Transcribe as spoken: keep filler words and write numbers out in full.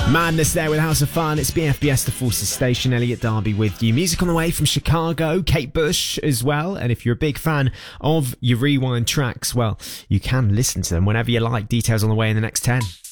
Madness there with House of Fun. It's B F B S, the Forces Station. Elliot Darby with you. Music on the way from Chicago, Kate Bush as well. And if you're a big fan of your Rewind tracks, well, you can listen to them whenever you like. Details on the way in the next ten.